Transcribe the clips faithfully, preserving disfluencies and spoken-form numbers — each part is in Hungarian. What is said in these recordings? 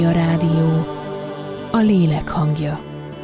A rádió, a lélek hangja.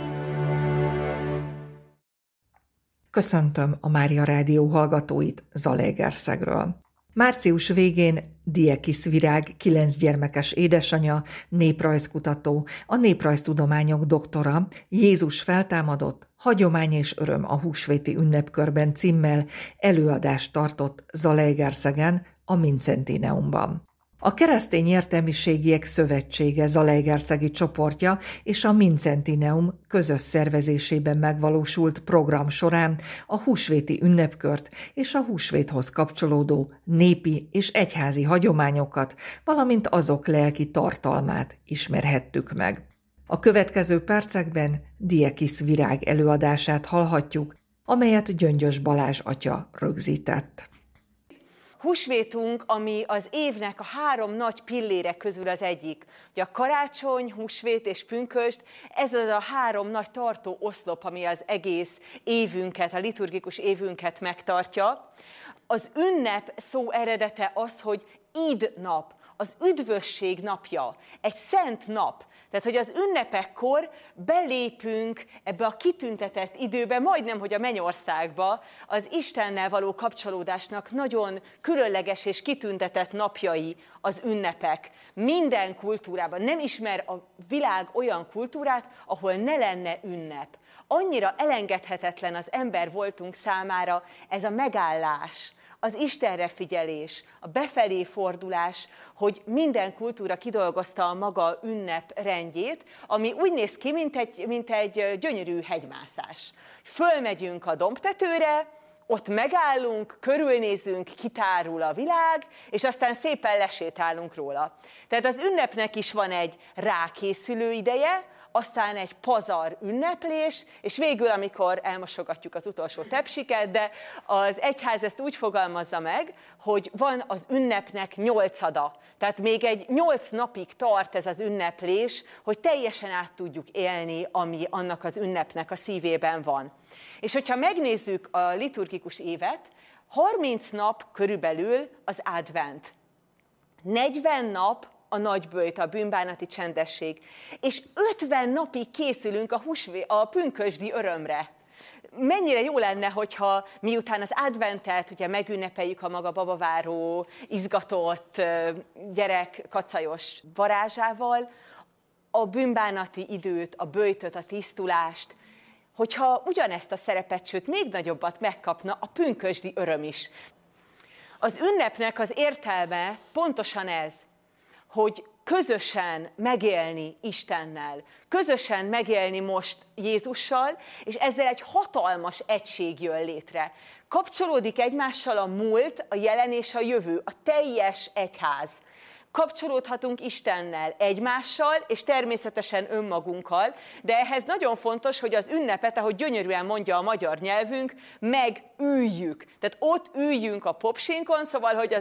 Köszöntöm a Mária Rádió hallgatóit Zalaegerszegről. Március végén Diekis Virág kilenc gyermekes édesanyja, néprajzkutató, a néprajztudományok doktora, Jézus feltámadott, hagyomány és öröm a húsvéti ünnepkörben címmel előadást tartott Zalaegerszegen, a Mincentineumban. A Keresztény Értelmiségiek Szövetsége zalaegerszegi csoportja és a Mincentineum közös szervezésében megvalósult program során a húsvéti ünnepkört és a húsvéthoz kapcsolódó népi és egyházi hagyományokat, valamint azok lelki tartalmát ismerhettük meg. A következő percekben Diekis Virág előadását hallhatjuk, amelyet Gyöngyös Balázs atya rögzített. Húsvétunk, ami az évnek a három nagy pillére közül az egyik. Ugye a karácsony, húsvét és pünkösd, ez az a három nagy tartó oszlop, ami az egész évünket, a liturgikus évünket megtartja. Az ünnep szó eredete az, hogy id nap, az üdvösség napja, egy szent nap. Tehát, hogy az ünnepekkor belépünk ebbe a kitüntetett időbe, majdnem, hogy a mennyországba, az Istennel való kapcsolódásnak nagyon különleges és kitüntetett napjai az ünnepek. Minden kultúrában nem ismer a világ olyan kultúrát, ahol ne lenne ünnep. Annyira elengedhetetlen az ember voltunk számára ez a megállás, az Istenre figyelés, a befelé fordulás, hogy minden kultúra kidolgozta a maga ünneprendjét, ami úgy néz ki, mint egy, mint egy gyönyörű hegymászás. Fölmegyünk a dombtetőre, ott megállunk, körülnézünk, kitárul a világ, és aztán szépen lesétálunk róla. Tehát az ünnepnek is van egy rákészülő ideje, aztán egy pazar ünneplés, és végül, amikor elmosogatjuk az utolsó tepsiket, de az egyház ezt úgy fogalmazza meg, hogy van az ünnepnek nyolcada. Tehát még egy nyolc napig tart ez az ünneplés, hogy teljesen át tudjuk élni, ami annak az ünnepnek a szívében van. És hogyha megnézzük a liturgikus évet, harminc nap körülbelül az advent. negyven nap a nagyböjt, a bűnbánati csendesség. És ötven napig készülünk a, húsvé, a pünkösdi örömre. Mennyire jó lenne, hogyha miután az adventet ugye megünnepeljük a maga babaváró, izgatott gyerek kacajos varázsával, a bűnbánati időt, a böjtöt, a tisztulást, hogyha ugyanezt a szerepet, sőt még nagyobbat megkapna a pünkösdi öröm is. Az ünnepnek az értelme pontosan ez, hogy közösen megélni Istennel, közösen megélni most Jézussal, és ezzel egy hatalmas egység jön létre. Kapcsolódik egymással a múlt, a jelen és a jövő, a teljes egyház. Kapcsolódhatunk Istennel, egymással, és természetesen önmagunkkal, de ehhez nagyon fontos, hogy az ünnepet, ahogy gyönyörűen mondja a magyar nyelvünk, megüljük. Tehát ott üljünk a popsinkon, szóval, hogy az